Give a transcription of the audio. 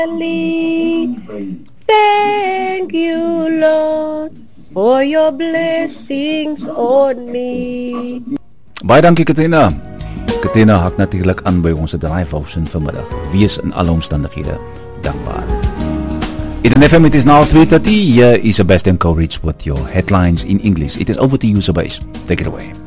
Thank you, Lord, for your blessings on me. Baie dankie, Katrina. Katrina hak natuurlik aan by ons draaifouten vanmiddag. Wees in alle omstandighede dankbaar. Eden FM, it is now 3:30. Here is Sebastian Coleridge with your headlines in English. It is over to you, Sebastian. Take it away.